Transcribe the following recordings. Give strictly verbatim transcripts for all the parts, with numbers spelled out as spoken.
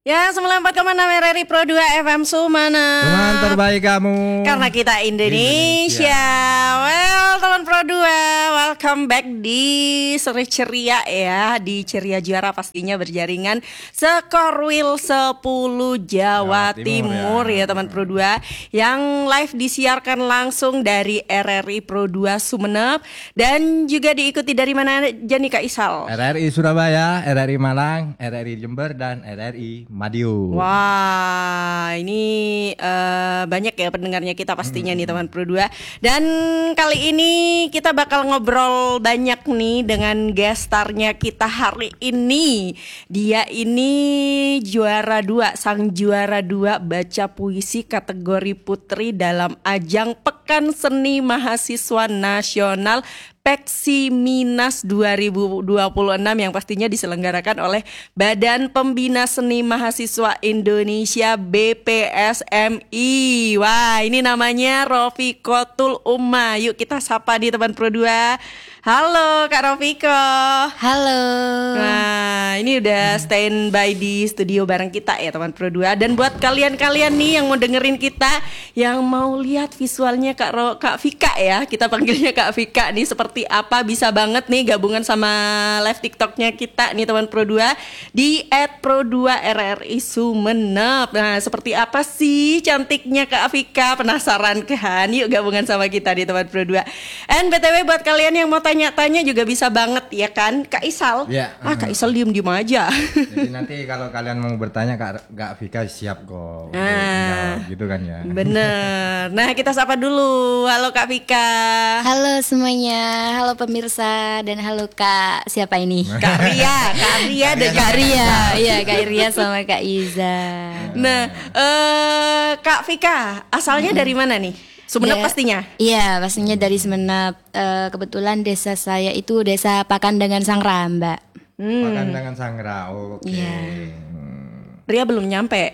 Ya, sembilan puluh empat koma enam R R I Pro dua F M Sumenep. Teman terbaik kamu. Karena kita Indonesia. Indonesia. Well, teman Pro dua, welcome back di Seri Ceria ya. Di Ceria Juara pastinya berjaringan Sekorwil sepuluh Jawa, Jawa Timur, Timur ya. ya teman Pro dua. Yang live disiarkan langsung dari R R I Pro dua Sumenep. Dan juga diikuti dari mana aja nih Kak Isal? R R I Surabaya, R R I Malang, R R I Jember, dan R R I Madiun. Wah, ini uh, banyak ya pendengarnya kita pastinya hmm. nih teman Pro dua. Dan kali ini kita bakal ngobrol banyak nih dengan gestarnya kita hari ini. Dia ini juara dua, sang juara dua baca puisi kategori putri dalam ajang Pekan Seni Mahasiswa Nasional Peksiminas dua ribu dua puluh enam yang pastinya diselenggarakan oleh Badan Pembina Seni Mahasiswa Indonesia B P S M I. Wah, ini namanya Rofikotul Umma. Yuk kita sapa di teman Pro dua. Halo Kak Rofiko. Halo. Nah, ini udah standby di studio bareng kita ya teman Pro dua. Dan buat kalian-kalian nih yang mau dengerin kita, yang mau lihat visualnya Kak Ro, Kak Vika ya, kita panggilnya Kak Vika nih seperti apa, bisa banget nih gabungan sama live TikToknya kita nih teman Pro dua di et pro dua R R I Sumenep. Nah, seperti apa sih cantiknya Kak Vika? Penasaran kan? Yuk gabungan sama kita di teman Pro dua. And B T W buat kalian yang mau tanya-tanya juga bisa banget ya kan Kak Isal? Ya. Ah Kak Isal diem-diem aja. Jadi nanti kalau kalian mau bertanya Kak, Kak Vika siap kok. Nah, gitu kan ya. Bener. Nah kita sapa dulu. Halo Kak Vika. Halo semuanya. Halo pemirsa dan halo Kak. Siapa ini? Kak Ria. Kak Ria dan Kak Ria. Iya Kak Ria sama Kak Iza. Nah uh, Kak Vika asalnya hmm. dari mana nih? Sumenep da- pastinya? Iya pastinya dari Sumenep. uh, Kebetulan desa saya itu desa Pakandangan Sangra Mbak. hmm. Pakandangan Sangra, oke okay. yeah. Ria belum nyampe.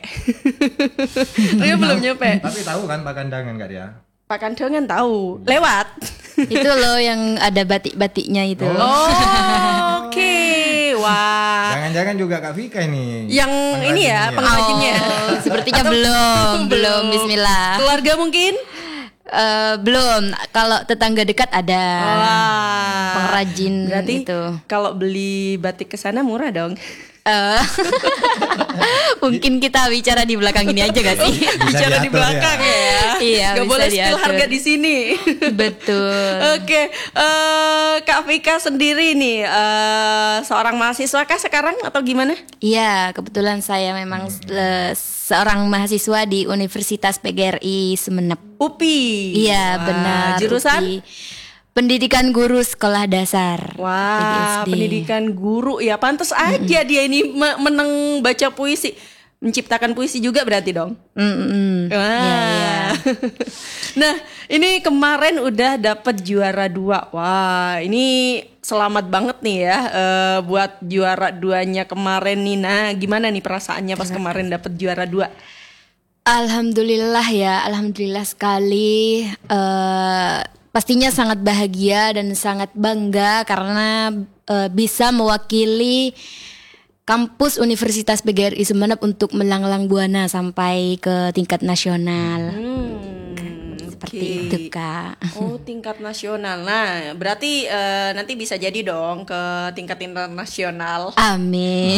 Ria belum nyampe. Tapi tahu kan Pakandangan Kak Ria? Pakandangan tahu, lewat. Itu loh yang ada batik-batiknya itu. Oh, oh oke. Okay. Wah. Jangan-jangan juga Kak Vika ini. Yang ini ya, pengrajinnya. Oh, sepertinya belum, belum. Bismillah. Keluarga mungkin? Uh, belum. Kalau tetangga dekat ada. Wah. Pengrajin. Berarti gitu. Kalau beli batik ke sana murah dong. Uh. Mungkin kita bicara di belakang ini aja gak sih? Bicara di belakang ya. ya. Iya, gak boleh spill harga di sini. Betul. Oke, okay. uh, Kak Vika sendiri nih uh, seorang mahasiswa kah sekarang atau gimana? Iya, kebetulan saya memang hmm. le- seorang mahasiswa di Universitas P G R I Sumenep. U P I. Iya, Wah, benar. Jurusan? U P I. Pendidikan Guru Sekolah Dasar. Wah, pendidikan guru ya, pantas aja mm-hmm. dia ini menang baca puisi, menciptakan puisi juga berarti dong. Mm-hmm. Wah. Ya, ya. Nah, ini kemarin udah dapet juara dua. Wah, ini selamat banget nih ya uh, buat juara duanya kemarin nih. Nah, gimana nih perasaannya pas kemarin dapet juara dua? Alhamdulillah ya, alhamdulillah sekali. Uh, Pastinya sangat bahagia dan sangat bangga karena uh, bisa mewakili kampus Universitas P G R I Sumenep untuk melanglang buana sampai ke tingkat nasional. Hmm, Seperti okay. itu Kak. Oh, tingkat nasional. Nah, berarti uh, nanti bisa jadi dong ke tingkat internasional. Amin.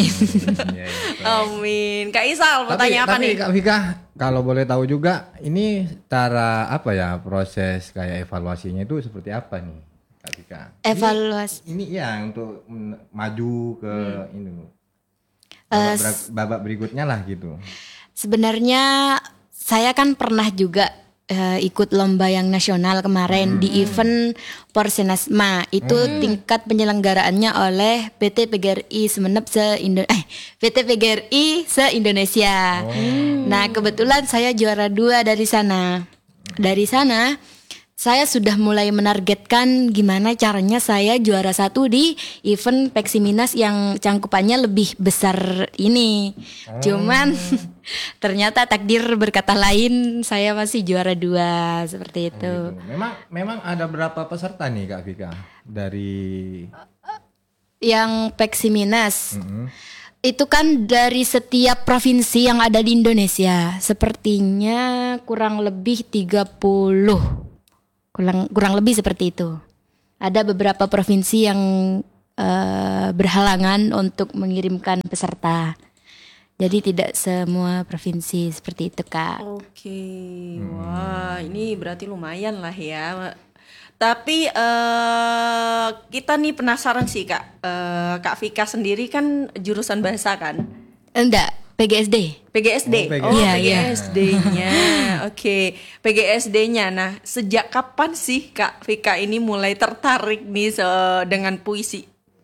Amin. Kak Isal mau tanya apa tapi, nih? Kak Vika, kalau boleh tahu juga, ini cara apa ya proses kayak evaluasinya itu seperti apa nih, Kak Vika? Evaluasi. Ini, ini ya untuk maju ke hmm. ini babak, uh, babak berikutnya lah gitu. Sebenarnya saya kan pernah juga uh, ikut lomba yang nasional kemarin hmm. di event Porsenasma. Itu hmm. tingkat penyelenggaraannya oleh P T P G R I Sumenep se Indo eh P T P G R I se-Indonesia. Oh. Nah, kebetulan saya juara dua dari sana. Dari sana saya sudah mulai menargetkan gimana caranya saya juara satu di event Peksiminas yang cangkupannya lebih besar ini. Oh. Cuman ternyata takdir berkata lain, saya masih juara dua seperti itu. Oh, gitu. Memang memang ada berapa peserta nih Kak Vika dari yang Peksiminas? Mm-hmm. Itu kan dari setiap provinsi yang ada di Indonesia. Sepertinya kurang lebih tiga puluh. Kurang kurang lebih seperti itu. Ada beberapa provinsi yang uh, berhalangan untuk mengirimkan peserta. Jadi tidak semua provinsi seperti itu, Kak. Oke, wah ini berarti lumayan lah ya. Tapi uh, kita nih penasaran sih Kak, uh, Kak Vika sendiri kan jurusan bahasa kan? Enggak, P G S D. P G S D. Oh, Oh, Iya, P G S D-nya. Oke, P G S D-nya. Nah, sejak kapan sih Kak Vika ini mulai tertarik nih se- dengan puisi?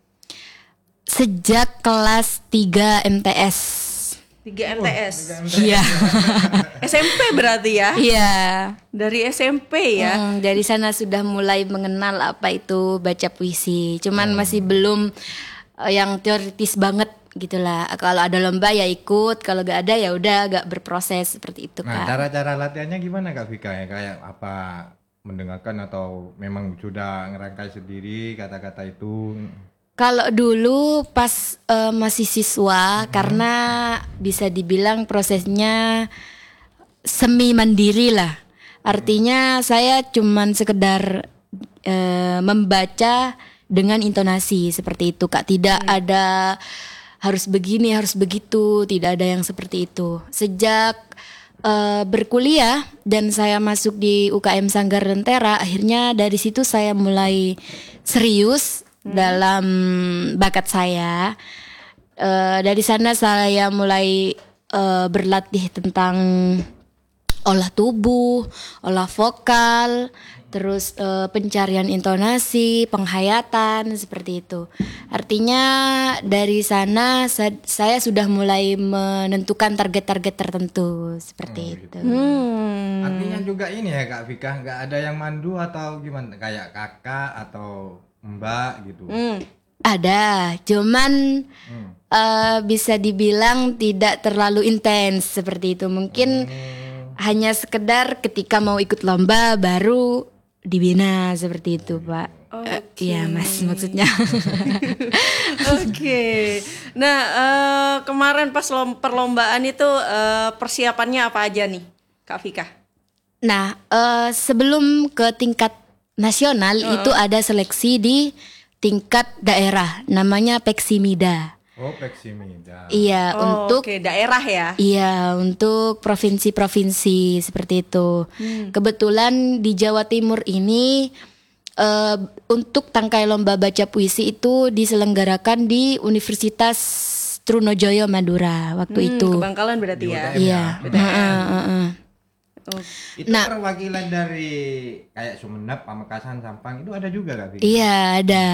Sejak kelas tiga M T S. tiga M T S. Iya. S M P berarti ya? Iya. Dari S M P ya? Hmm, dari sana sudah mulai mengenal apa itu baca puisi. Cuman masih belum eh, yang teoritis banget gitulah. Kalau ada lomba ya ikut, kalau gak ada ya udah gak berproses seperti itu, Nah, Kak. cara-cara latihannya gimana Kak Vika ya? Kayak apa, mendengarkan atau memang sudah ngerangkai sendiri kata-kata itu? Kalau dulu pas eh, masih siswa, karena bisa dibilang prosesnya semi mandiri lah. Artinya saya cuman sekedar eh, membaca dengan intonasi seperti itu, Kak. Tidak ada harus begini, harus begitu, tidak ada yang seperti itu. Sejak eh, berkuliah dan saya masuk di U K M Sanggar Lentera, akhirnya dari situ saya mulai serius dalam bakat saya. Uh, dari sana saya mulai uh, berlatih tentang olah tubuh, olah vokal, terus uh, pencarian intonasi, penghayatan seperti itu. Artinya dari sana sa- saya sudah mulai menentukan target-target tertentu seperti Oh, itu. gitu. Hmm. Artinya juga ini ya Kak Vika, nggak ada yang mandu atau gimana? Kayak kakak atau mbak gitu? Hmm. Ada, cuman Hmm. eh, bisa dibilang tidak terlalu intens seperti itu. Mungkin Hmm. hanya sekedar ketika mau ikut lomba baru dibina seperti itu, Pak. Eh, Iya, Mas, maksudnya. Oke. Nah, eh, kemarin pas lom- perlombaan itu eh, persiapannya apa aja nih, Kak Vika? Nah, eh, sebelum ke tingkat nasional itu ada seleksi di tingkat daerah, namanya Peksimida. Oh, Peksimida. Iya, Oh, untuk Oke, daerah ya. Iya, untuk provinsi-provinsi seperti itu. Kebetulan di Jawa Timur ini eh, untuk tangkai lomba baca puisi itu diselenggarakan di Universitas Trunojoyo Madura waktu Hmm, itu. Kebangkalan berarti Di ya. U T M. Iya. Ya. Heeh, heeh. Oh, Itu Nah. perwakilan dari kayak Sumeneb, Pamekasan, Sampang itu ada juga Kak Vika? Iya, ada.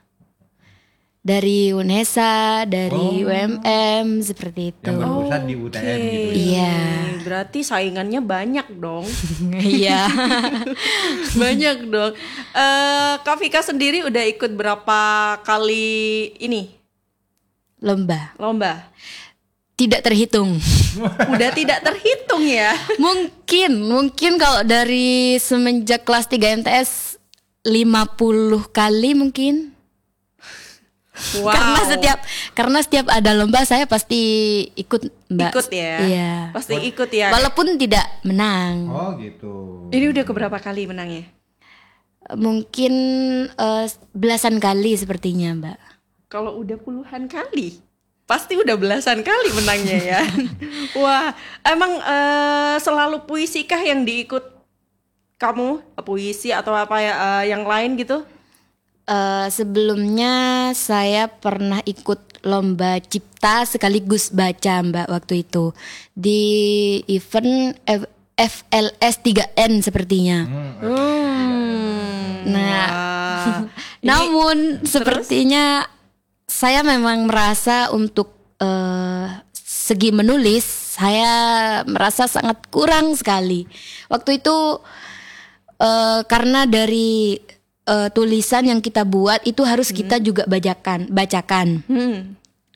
Dari UNESA, dari Oh. U M M seperti itu. Yang berpusat di U T M oke. gitu ya? Iya. Berarti saingannya banyak dong. Iya. Banyak dong. Eh, Kak Vika sendiri udah ikut berapa kali ini Lomba. lomba? Tidak terhitung. Udah tidak terhitung ya. Mungkin, mungkin kalau dari semenjak kelas tiga M T S lima puluh kali mungkin. Wow. Karena setiap karena setiap ada lomba saya pasti ikut, Mbak. ikut ya. Iya. Pasti ikut ya. Walaupun tidak menang. Oh gitu. Ini udah keberapa kali menangnya? Mungkin eh, belasan kali sepertinya, Mbak. Kalau udah puluhan kali, pasti udah belasan kali menangnya ya. Wah, emang eh, selalu puisi kah yang diikut kamu? Puisi atau apa ya eh, yang lain gitu? Eh, sebelumnya saya pernah ikut lomba cipta sekaligus baca, Mbak, waktu itu di event F- F L S tiga N sepertinya. Hmm, Hmm. Nah, Wah. namun sepertinya saya memang merasa untuk eh, segi menulis saya merasa sangat kurang sekali. Waktu itu eh, karena dari eh, tulisan yang kita buat itu harus kita juga bacakan, bacakan. Hmm.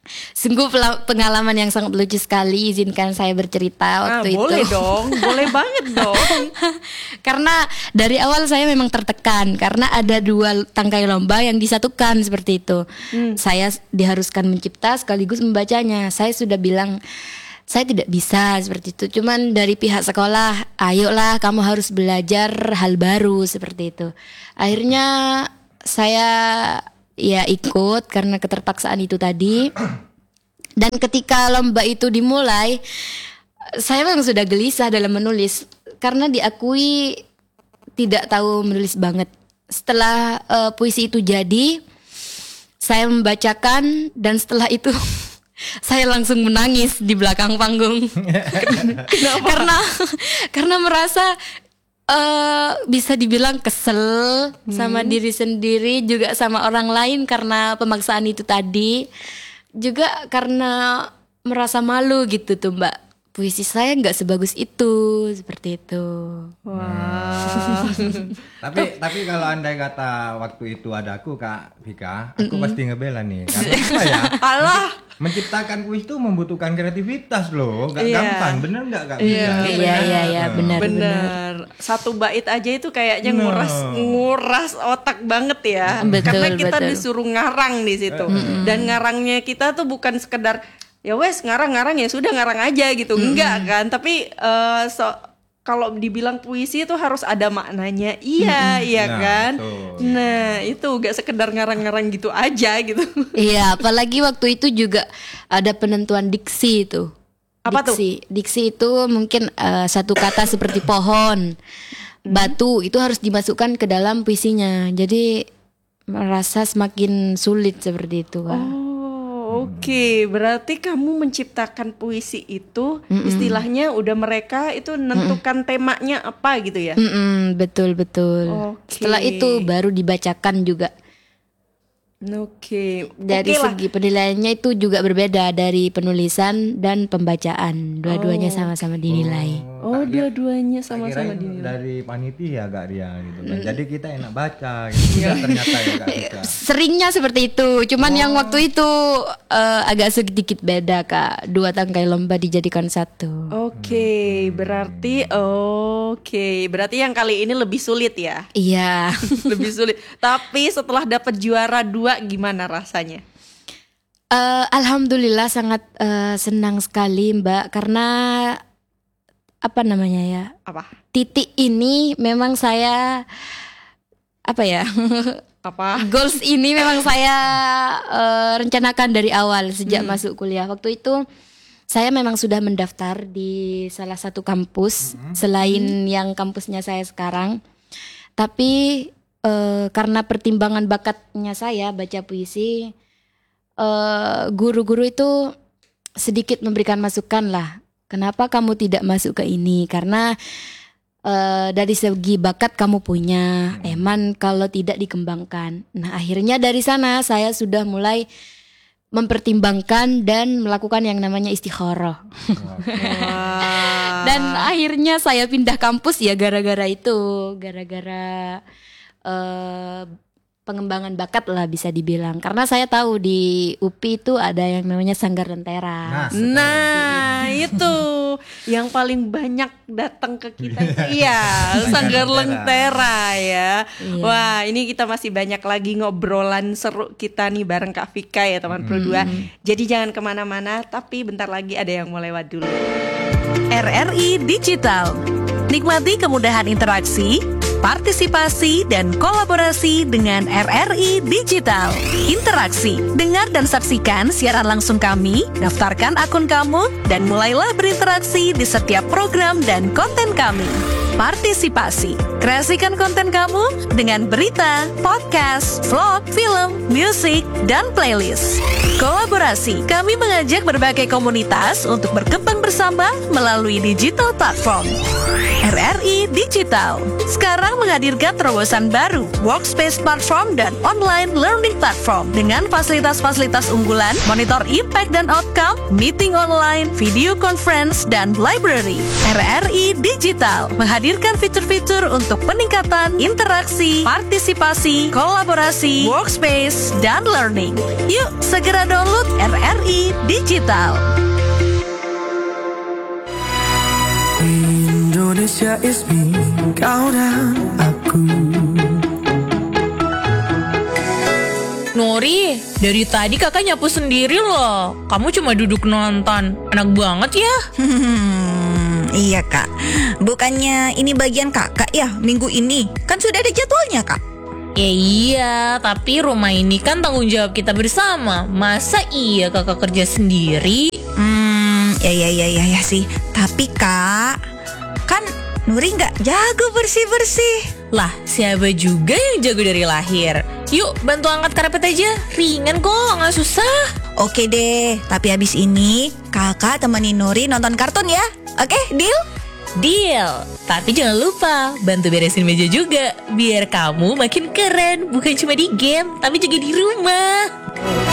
Sungguh pela- pengalaman yang sangat lucu sekali. Izinkan saya bercerita Ah, waktu boleh itu. dong, boleh banget dong. Karena dari awal saya memang tertekan karena ada dua tangkai lomba yang disatukan seperti itu. Saya diharuskan mencipta sekaligus membacanya. Saya sudah bilang saya tidak bisa seperti itu. Cuman dari pihak sekolah, ayolah kamu harus belajar hal baru seperti itu. Akhirnya saya ya ikut karena keterpaksaan itu tadi. Dan ketika lomba itu dimulai, saya memang sudah gelisah dalam menulis karena diakui tidak tahu menulis banget. Setelah uh, puisi itu jadi, saya membacakan dan setelah itu saya langsung menangis di belakang panggung. karena karena merasa uh, bisa dibilang kesel sama diri sendiri juga sama orang lain karena pemaksaan itu tadi. Juga karena merasa malu gitu tuh Mbak. Puisi saya nggak sebagus itu, seperti itu. Wah. Tapi tapi kalau andai kata waktu itu ada aku Kak Vika, aku pasti ngebela nih. Karena apa ya? Alah. Menciptakan puisi itu membutuhkan kreativitas loh, nggak Iya. gampang, bener nggak Kak Vika? Iya, Iya iya iya benar benar. Bener. Satu bait aja itu kayaknya No. nguras nguras otak banget ya. Betul, Karena kita betul. disuruh ngarang di situ. Dan ngarangnya kita tuh bukan sekedar ya wes ngarang-ngarang ya sudah ngarang aja gitu. Enggak kan, tapi eh, so, kalau dibilang puisi itu harus ada maknanya. Iya, iya Nah, kan? betul. Nah, itu gak sekedar ngarang-ngarang gitu aja gitu. Iya, apalagi waktu itu juga ada penentuan diksi itu. Apa tuh? diksi. Diksi itu mungkin eh, satu kata seperti pohon, batu itu harus dimasukkan ke dalam puisinya. Jadi merasa semakin sulit seperti itu, Kak. Oh, oke. Berarti kamu menciptakan puisi itu istilahnya udah mereka itu menentukan temanya apa gitu ya? Mm-mm, betul betul. Oke. Setelah itu baru dibacakan juga. Oke. Dari Oke lah. segi penilaiannya itu juga berbeda dari penulisan dan pembacaan. Dua-duanya sama-sama dinilai. Oh, tak kira- dua-duanya tak sama-sama kirain dinilai. dari panitia Kak Ria gitu kan. Jadi kita enak baca gitu. Tidak ternyata ya Kak Vika. Seringnya seperti itu. Cuman yang waktu itu eh, agak sedikit beda, Kak. Dua tangkai lomba dijadikan satu. Oke, berarti oke, berarti yang kali ini lebih sulit ya? Iya. Lebih sulit. Tapi setelah dapat juara dua gimana rasanya? Eh, Alhamdulillah sangat eh, senang sekali, Mbak, karena apa namanya ya? Apa? Titik ini memang saya apa ya? Apa? Goals ini memang saya eh, rencanakan dari awal sejak masuk kuliah. Waktu itu saya memang sudah mendaftar di salah satu kampus selain yang kampusnya saya sekarang. Tapi eh, karena pertimbangan bakatnya saya baca puisi, eh, guru-guru itu sedikit memberikan masukan lah. Kenapa kamu tidak masuk ke ini? Karena Uh, dari segi bakat kamu punya, eman kalau tidak dikembangkan. Nah akhirnya dari sana saya sudah mulai mempertimbangkan dan melakukan yang namanya istikharah. Wah. Dan akhirnya saya pindah kampus ya gara-gara itu, gara-gara uh, pengembangan bakat lah bisa dibilang. Karena saya tahu di U P I itu ada yang namanya Sanggar Lentera. Nah, Nah, itu yang paling banyak datang ke kita itu iya, Sanggar Lentera ya. Iya. Wah, ini kita masih banyak lagi ngobrolan seru kita nih bareng Kak Vika ya teman Pro dua. Jadi jangan kemana-mana, tapi bentar lagi ada yang mau lewat dulu. R R I Digital. Nikmati kemudahan interaksi, partisipasi, dan kolaborasi dengan R R I Digital. Interaksi, dengar dan saksikan siaran langsung kami, daftarkan akun kamu, dan mulailah berinteraksi di setiap program dan konten kami. Partisipasi, kreasikan konten kamu dengan berita, podcast, vlog, film, musik, dan playlist. Kolaborasi, kami mengajak berbagai komunitas untuk berkembang bersama melalui digital platform. R R I Digital sekarang menghadirkan terobosan baru, workspace platform dan online learning platform dengan fasilitas-fasilitas unggulan, monitor impact dan outcome, meeting online, video conference, dan library. R R I Digital menghadirkan menghadirkan fitur-fitur untuk peningkatan interaksi, partisipasi, kolaborasi, workspace, dan learning. Yuk segera download R R I Digital. Indonesia is me, kau dan aku. Nori, dari tadi kakak nyapu sendiri loh. Kamu cuma duduk nonton. Enak banget ya. Hmm, iya kak. Bukannya ini bagian kakak ya minggu ini? Kan sudah ada jadwalnya kak. Ya iya, tapi rumah ini kan tanggung jawab kita bersama. Masa iya kakak kerja sendiri? Hmm, ya ya ya ya, ya sih. Tapi kak, kan Nuri nggak jago bersih-bersih. Lah, siapa juga yang jago dari lahir? Yuk, bantu angkat karpet aja. Ringan kok, nggak susah. Oke deh, tapi habis ini kakak temenin Nuri nonton kartun ya. Oke, deal? Deal. Tapi jangan lupa bantu beresin meja juga, biar kamu makin keren. Bukan cuma di game, tapi juga di rumah.